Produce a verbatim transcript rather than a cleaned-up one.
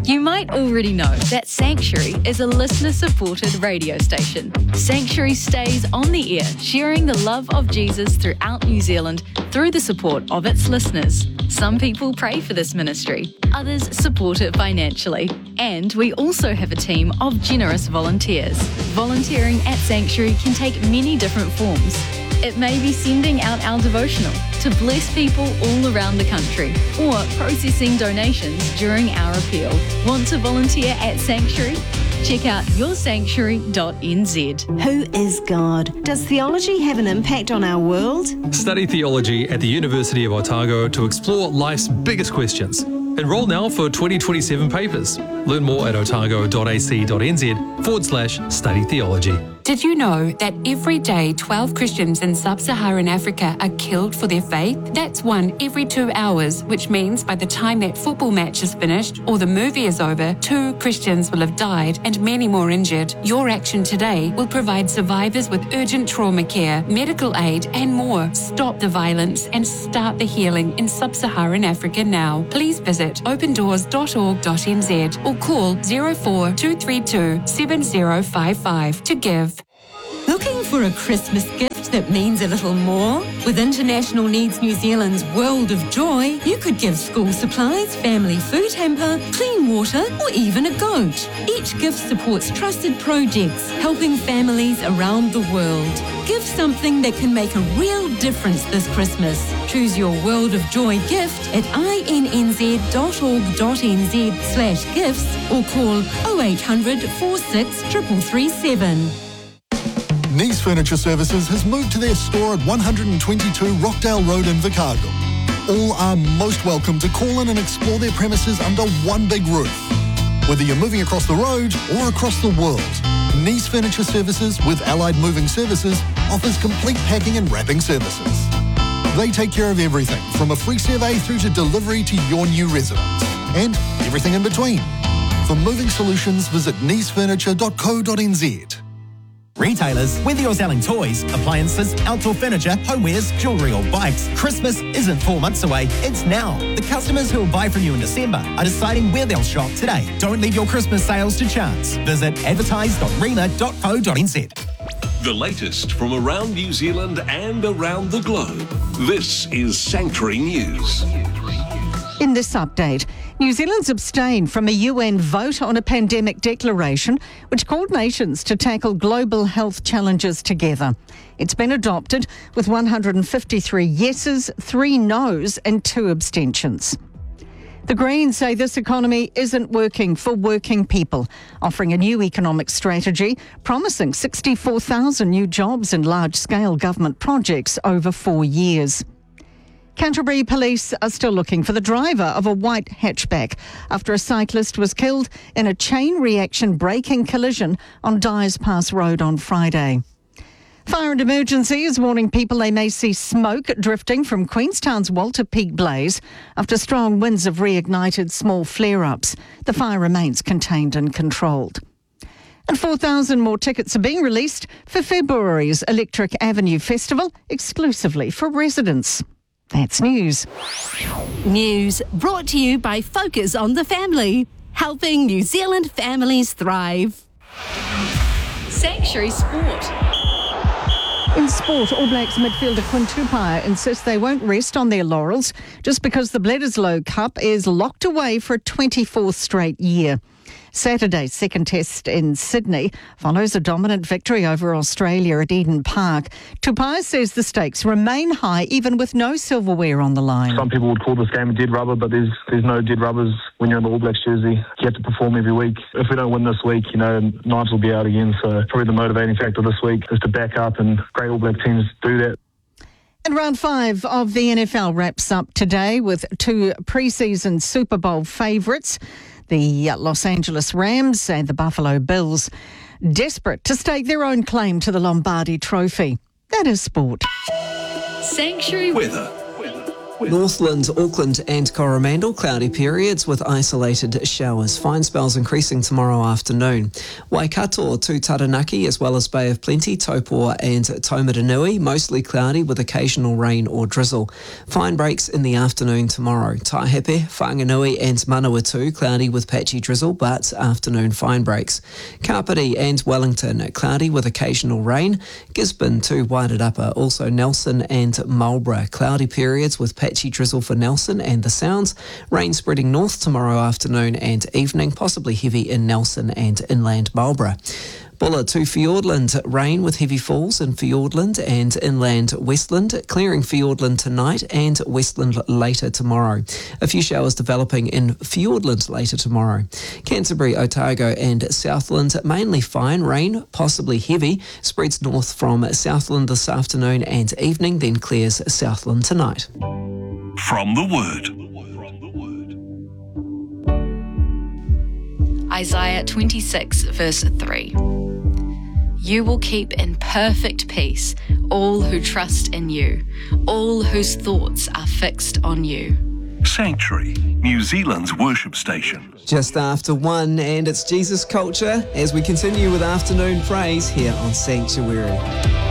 You might already know that Sanctuary is a listener-supported radio station. Sanctuary stays on the air, sharing the love of Jesus throughout New Zealand through the support of its listeners. Some people pray for this ministry, others support it financially. And we also have a team of generous volunteers. Volunteering at Sanctuary can take many different forms. It may be sending out our devotional to bless people all around the country, or processing donations during our appeal. Want to volunteer at Sanctuary? Check out your sanctuary dot n z. Who is God? Does theology have an impact on our world? Study theology at the University of Otago to explore life's biggest questions. Enroll now for twenty twenty-seven papers. Learn more at otago dot a c dot n z forward slash study theology. Did you know that every day twelve Christians in sub-Saharan Africa are killed for their faith? That's one every two hours, which means by the time that football match is finished or the movie is over, two Christians will have died and many more injured. Your action today will provide survivors with urgent trauma care, medical aid and more. Stop the violence and start the healing in sub-Saharan Africa now. Please visit open doors dot org dot n z or call zero four two three two seven zero five five to give. Looking for a Christmas gift that means a little more? With International Needs New Zealand's World of Joy, you could give school supplies, family food hamper, clean water, or even a goat. Each gift supports trusted projects, helping families around the world. Give something that can make a real difference this Christmas. Choose your World of Joy gift at i n n z dot org dot n z slash gifts or call oh eight hundred, four six, three three three seven. Nice Furniture Services has moved to their store at one twenty-two Rockdale Road in Vicargo. All are most welcome to call in and explore their premises under one big roof. Whether you're moving across the road or across the world, Nice Furniture Services with Allied Moving Services offers complete packing and wrapping services. They take care of everything from a free survey through to delivery to your new residence and everything in between. For moving solutions, visit nice furniture dot co dot n z. Retailers, whether you're selling toys, appliances, outdoor furniture, homewares, jewellery or bikes, Christmas isn't four months away, it's now. The customers who will buy from you in December are deciding where they'll shop today. Don't leave your Christmas sales to chance. Visit advertise dot rema dot co dot n z. The latest from around New Zealand and around the globe. This is Sanctuary News. In this update, New Zealand's abstained from a U N vote on a pandemic declaration which called nations to tackle global health challenges together. It's been adopted with one hundred fifty-three yeses, three noes and two abstentions. The Greens say this economy isn't working for working people, offering a new economic strategy promising sixty-four thousand new jobs in large-scale government projects over four years. Canterbury police are still looking for the driver of a white hatchback after a cyclist was killed in a chain reaction braking collision on Dyers Pass Road on Friday. Fire and Emergency is warning people they may see smoke drifting from Queenstown's Walter Peak blaze after strong winds have reignited small flare-ups. The fire remains contained and controlled. And four thousand more tickets are being released for February's Electric Avenue Festival, exclusively for residents. That's news. News brought to you by Focus on the Family, helping New Zealand families thrive. Sanctuary Sport. In sport, All Blacks midfielder Quinn Tupaia insists they won't rest on their laurels just because the Bledisloe Cup is locked away for a twenty-fourth straight year. Saturday's second test in Sydney follows a dominant victory over Australia at Eden Park. Tupaia says the stakes remain high even with no silverware on the line. Some people would call this game a dead rubber, but there's there's no dead rubbers when you're in the All Blacks jersey. You have to perform every week. If we don't win this week, you know, Knives will be out again. So probably the motivating factor this week is to back up, and great All Black teams do that. And round five of the N F L wraps up today with two pre-season Super Bowl favourites. The Los Angeles Rams and the Buffalo Bills, desperate to stake their own claim to the Lombardi Trophy. That is sport. Sanctuary Weather. Northland, Auckland and Coromandel, cloudy periods with isolated showers. Fine spells increasing tomorrow afternoon. Waikato to Taranaki as well as Bay of Plenty, Taupo and Taumaranui, mostly cloudy with occasional rain or drizzle. Fine breaks in the afternoon tomorrow. Taihape, Whanganui and Manawatu, cloudy with patchy drizzle but afternoon fine breaks. Kapiti and Wellington, cloudy with occasional rain. Gisborne to Wairarapa, also Nelson and Marlborough, cloudy periods with patchy drizzle for Nelson and the Sounds. Rain spreading north tomorrow afternoon and evening, possibly heavy in Nelson and inland Marlborough. Bulla to Fiordland, rain with heavy falls in Fiordland and inland Westland, clearing Fiordland tonight and Westland later tomorrow. A few showers developing in Fiordland later tomorrow. Canterbury, Otago and Southland, mainly fine, rain possibly heavy, spreads north from Southland this afternoon and evening, then clears Southland tonight. From the Word. Isaiah twenty-six, verse three. You will keep in perfect peace all who trust in you, all whose thoughts are fixed on you. Sanctuary, New Zealand's worship station. Just after one, and it's Jesus Culture as we continue with afternoon praise here on Sanctuary.